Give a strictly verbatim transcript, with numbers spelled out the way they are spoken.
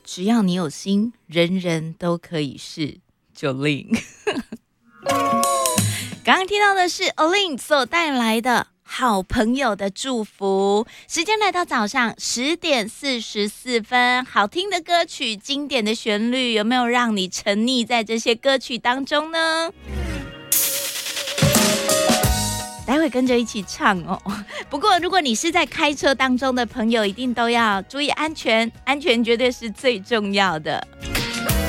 只要你有心，人人都可以是 Jolin。 刚刚听到的是 Olin 所带来的好朋友的祝福。时间来到早上十点四十四分，好听的歌曲，经典的旋律，有没有让你沉溺在这些歌曲当中呢？待会跟着一起唱哦。不过如果你是在开车当中的朋友，一定都要注意安全，安全绝对是最重要的。